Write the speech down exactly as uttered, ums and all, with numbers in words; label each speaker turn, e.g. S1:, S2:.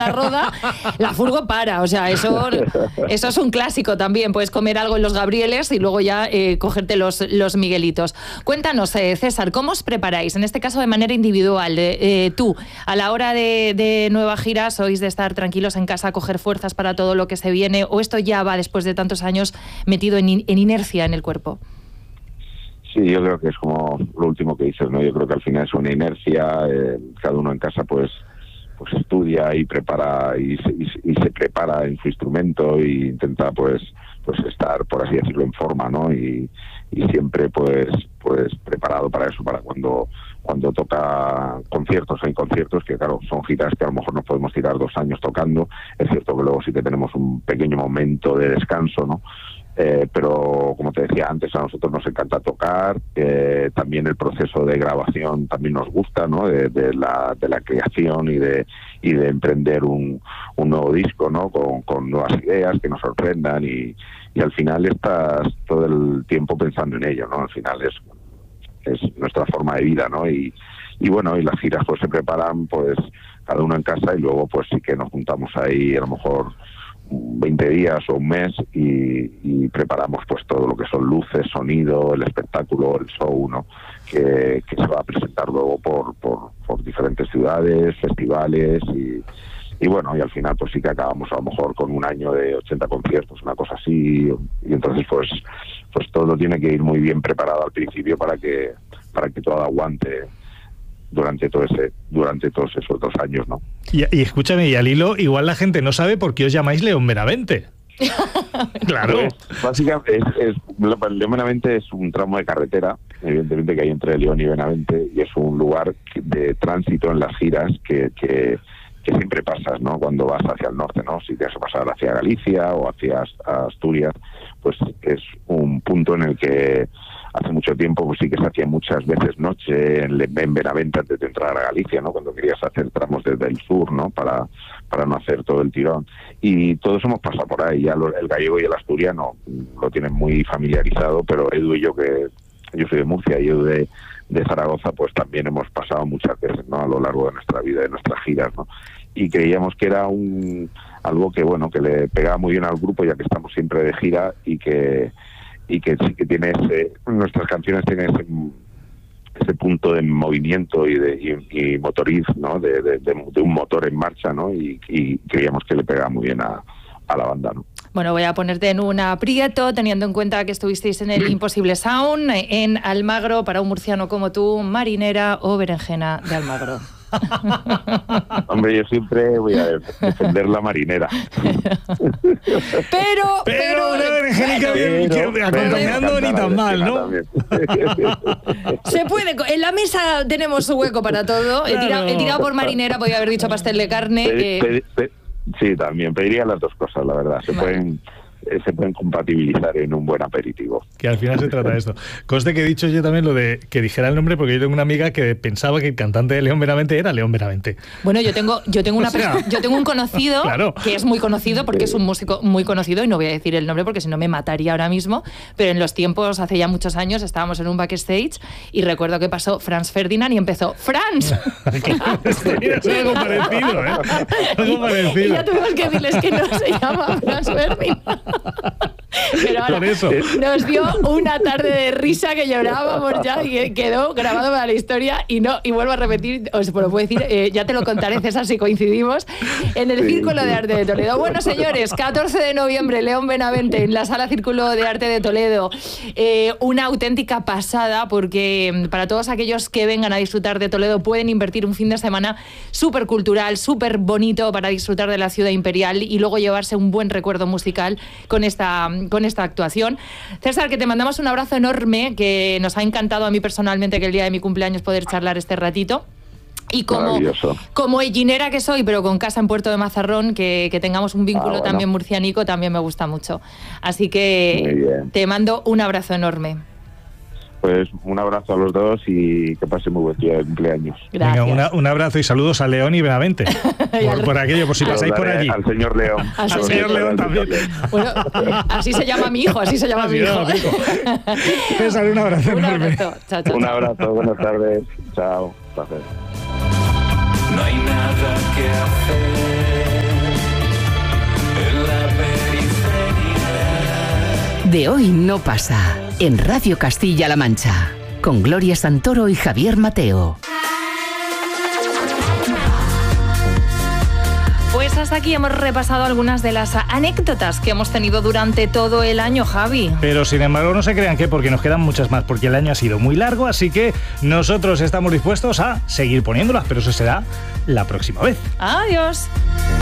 S1: roda, la furgo para, o sea, eso, eso es un clásico también, puedes comer algo en los Gabrieles y luego ya eh, cogerte los, los Miguelitos. Cuéntanos, eh, César, ¿cómo os preparáis? En este caso de manera individual, eh, eh, tú, a la hora de, de nueva gira, ¿sois de estar tranquilos en casa, coger fuerzas para todo lo que se viene, o esto ya va después de tantos años metido en, en inercia en el cuerpo?
S2: Sí, yo creo que es como lo último que dices, ¿no? Yo creo que al final es una inercia, eh, cada uno en casa pues pues estudia y prepara y se, y, y se prepara en su instrumento e intenta pues pues estar, por así decirlo, en forma, ¿no? Y, y siempre pues pues preparado para eso, para cuando cuando toca conciertos. Hay conciertos que, claro, son giras que a lo mejor nos podemos tirar dos años tocando. Es cierto que luego sí que tenemos un pequeño momento de descanso, ¿no? Eh, pero como te decía antes, a nosotros nos encanta tocar, eh, también el proceso de grabación también nos gusta, ¿no? De, de la de la creación y de y de emprender un, un nuevo disco, ¿no? Con, con nuevas ideas que nos sorprendan y, y al final estás todo el tiempo pensando en ello, ¿no? Al final es es nuestra forma de vida, ¿no? Y y bueno, y las giras pues se preparan pues cada uno en casa y luego pues sí que nos juntamos ahí a lo mejor veinte días o un mes y, y preparamos pues todo lo que son luces, sonido, el espectáculo, el show, ¿no? Que, que se va a presentar luego por, por, por diferentes ciudades, festivales y, y bueno, y al final pues sí que acabamos a lo mejor con un año de ochenta conciertos, una cosa así, y entonces pues pues todo tiene que ir muy bien preparado al principio para que para que todo aguante durante todo ese durante todos esos dos años, ¿no?
S3: Y, y escúchame, y al hilo, igual la gente no sabe por qué os llamáis León Benavente. Claro.
S2: Pues, básicamente, es, es, León Benavente es un tramo de carretera, evidentemente, que hay entre León y Benavente, y es un lugar de tránsito en las giras que, que, que siempre pasas, ¿no? Cuando vas hacia el norte, ¿no? Si te vas a pasar hacia Galicia o hacia Asturias, pues es un punto en el que hace mucho tiempo pues sí que se hacía muchas veces noche en, en Benavente antes de entrar a Galicia, ¿no? Cuando querías hacer tramos desde el sur, ¿no? Para, para no hacer todo el tirón. Y todos hemos pasado por ahí, ya lo, el gallego y el asturiano lo tienen muy familiarizado, pero Edu y yo, que yo soy de Murcia y Edu de, de Zaragoza, pues también hemos pasado muchas veces, ¿no? A lo largo de nuestra vida, de nuestras giras, ¿no? Y creíamos que era un algo que, bueno, que le pegaba muy bien al grupo, ya que estamos siempre de gira y que y que sí que tiene ese, nuestras canciones tienen ese, ese punto de movimiento y de y, y motoriz, ¿no? De, de, de, de un motor en marcha, ¿no? Y, y creíamos que le pegaba muy bien a, a la banda, ¿no?
S1: Bueno, voy a ponerte en un aprieto, teniendo en cuenta que estuvisteis en el Imposible Sound, en Almagro, para un murciano como tú, marinera o berenjena de Almagro.
S2: Hombre, yo siempre voy a defender la marinera.
S1: Pero,
S3: pero una berenjenica bien acompañando ni tan mal, ¿no?
S1: Se puede, en la mesa tenemos su hueco para todo. He tirado, he tirado por marinera, podía haber dicho pastel de carne.
S2: Pe,
S1: eh.
S2: pe, pe, sí, también pediría las dos cosas, la verdad. Se vale. pueden se pueden compatibilizar en un buen aperitivo.
S3: Que al final se trata de esto. Conste que he dicho yo también lo de que dijera el nombre, porque yo tengo una amiga que pensaba que el cantante de León Benavente era León Benavente.
S1: Bueno, yo tengo yo tengo una o sea, yo tengo un conocido, claro, que es muy conocido porque es un músico muy conocido, y no voy a decir el nombre porque si no me mataría ahora mismo, pero en los tiempos, hace ya muchos años, estábamos en un backstage y recuerdo que pasó Franz Ferdinand y empezó ¡Franz!
S3: Es algo parecido, ¿eh? Algo parecido.
S1: Y ya tuvimos que decirles que no se llama Franz Ferdinand. Pero ahora nos dio una tarde de risa que llorábamos ya y quedó grabado para la historia. Y no, y vuelvo a repetir, os lo puedo decir, eh, ya te lo contaré, César, si coincidimos, en el Círculo de Arte de Toledo. Bueno, señores, catorce de noviembre, León Benavente, en la Sala Círculo de Arte de Toledo. Eh, una auténtica pasada, porque para todos aquellos que vengan a disfrutar de Toledo pueden invertir un fin de semana súper cultural, súper bonito para disfrutar de la ciudad imperial y luego llevarse un buen recuerdo musical con esta, con esta actuación. César, que te mandamos un abrazo enorme, que nos ha encantado a mí personalmente que el día de mi cumpleaños poder charlar este ratito. Y como, como ellinera que soy, pero con casa en Puerto de Mazarrón, que, que tengamos un vínculo ah, bueno. también murcianico, también me gusta mucho. Así que te mando un abrazo enorme.
S2: Pues un abrazo a los dos y que pase muy buen día de cumpleaños.
S3: Venga, una, un abrazo y saludos a León y Benavente. por, por aquello, por si pasáis por allí.
S2: Al señor León.
S3: Al, al señor León también.
S1: Bueno, así se llama mi hijo, así se llama así mi hijo.
S3: César, un abrazo
S1: un
S3: enorme.
S1: Abrazo. Chao, chao,
S2: un abrazo, buenas tardes. Chao. Placer.
S4: no hay nada que hacer en la periferia.
S5: De hoy no pasa, en Radio Castilla-La Mancha, con Gloria Santoro y Javier Mateo.
S1: Pues hasta aquí hemos repasado algunas de las anécdotas que hemos tenido durante todo el año, Javi.
S3: Pero sin embargo no se crean que porque nos quedan muchas más, porque el año ha sido muy largo, así que nosotros estamos dispuestos a seguir poniéndolas, pero eso será la próxima vez.
S1: Adiós.